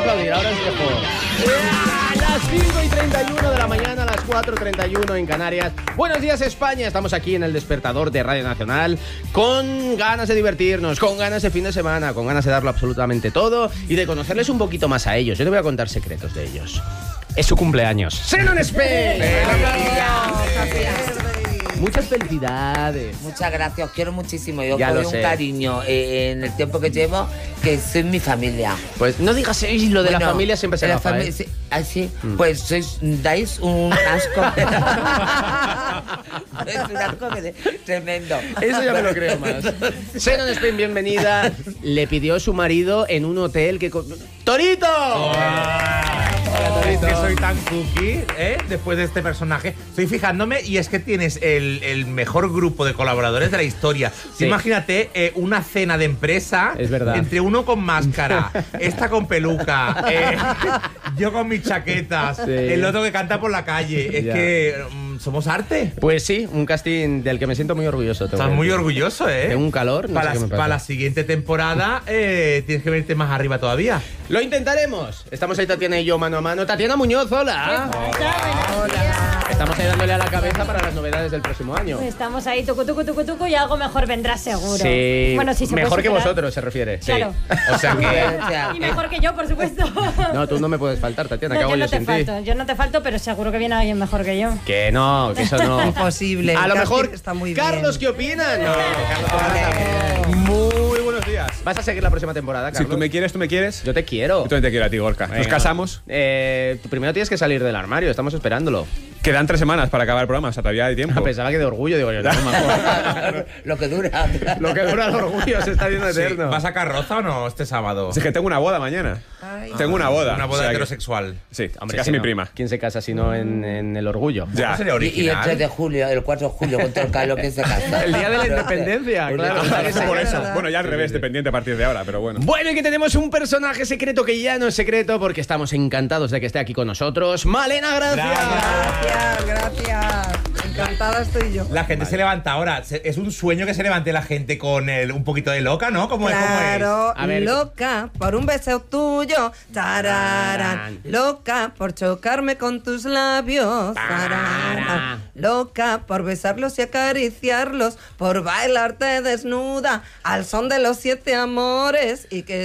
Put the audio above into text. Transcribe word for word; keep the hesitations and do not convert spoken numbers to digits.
aplaudir, ahora os dejo. Las cinco y treinta y uno de la mañana, a las cuatro y treinta y uno en Canarias. Buenos días, España. Estamos aquí en el despertador de Radio Nacional con ganas de divertirnos, con ganas de fin de semana, con ganas de darlo absolutamente todo y de conocerles un poquito más a ellos. Yo te voy a contar secretos de ellos. Es su cumpleaños. ¡Xenon Spain! Muchas felicidades. Muchas gracias, os quiero muchísimo. Yo Ya os lo doy sé. un cariño eh, en el tiempo que llevo, que sois mi familia. Pues no digas eso, lo de Bueno, la familia siempre se la gafa, fami- ¿eh? sí, ¿ah, sí? Mm. Pues sois, dais un asco. Es un asco que de- tremendo. Eso ya me lo creo más. Xenon Spain, bienvenida. Le pidió su marido en un hotel que... co- ¡Torito! Hola, es que soy tan cookie, ¿eh? Después de este personaje. Estoy fijándome y es que tienes el, el mejor grupo de colaboradores de la historia. Sí. Imagínate eh, una cena de empresa. Es verdad. Entre uno con máscara, esta con peluca, eh, yo con mis chaquetas, Sí. el otro que canta por la calle. Es Ya. que mm, somos arte. Pues sí, un casting del que me siento muy orgulloso. tengo Estás que muy decir. orgulloso, ¿eh? Tengo un calor, no para, sé qué me la, pasa. para la siguiente temporada eh, tienes que venirte más arriba todavía. Lo intentaremos. Estamos ahí Tatiana y yo mano a mano. Tatiana Muñoz, hola. Hola. Estamos ahí dándole a la cabeza para las novedades del próximo año. Estamos ahí, tucu, tucu, tucu, tucu, y algo mejor vendrá seguro. Sí, Bueno, sí, se puede mejor que superar. vosotros se refiere. Sí. Claro. O sea que... O sea, Y mejor que yo, por supuesto. No, tú no me puedes faltar, Tatiana. No, ¿Qué hago yo yo no te sin ti? falto, yo no te falto, pero seguro que viene alguien mejor que yo. Que no, que eso no. Imposible. A lo El mejor, casting está muy bien. Carlos, ¿qué opinan? No, Carlos, ¿qué opinas? Muy buenos días. ¿Vas a seguir la próxima temporada, Si Carlos? tú me quieres, tú me quieres. Yo te quiero. Yo también te quiero a ti, Gorka. Venga. Nos casamos. Eh, tú primero tienes que salir del armario, estamos esperándolo. Quedan tres semanas para acabar el programa, o sea, todavía hay tiempo. Pensaba que de orgullo, digo yo, no, mejor. Lo que dura. Lo que dura el orgullo se está haciendo Sí. eterno. ¿Vas a carroza o no este sábado? Es que tengo una boda mañana. Ay. Tengo una boda. Una o boda sea que- heterosexual. Sí, Hombre, casi si mi no, prima. ¿Quién se casa si no en, en el orgullo? Ya. ¿Cómo sería Y, y el original? tres de julio, el cuatro de julio, con todo el calor que se casa. El día de la independencia, claro. Claro, Sí, por sí, eso. ¿verdad? Bueno, ya al revés, dependiente a partir de ahora, pero bueno. Bueno, y que tenemos un personaje secreto que ya no es secreto porque estamos encantados de que esté aquí con nosotros. Malena, gracias. Gracias, gracias. Encantada estoy yo. La gente se levanta ahora. Se- Es un sueño que se levante la gente con el, un poquito de loca, ¿no? ¿Cómo es? ¿Cómo es? Claro, A ver. loca por un beso tuyo, tararán. Tararán. Loca por chocarme con tus labios, tararán. Loca por besarlos y acariciarlos, por bailarte desnuda al son de los siete amores y que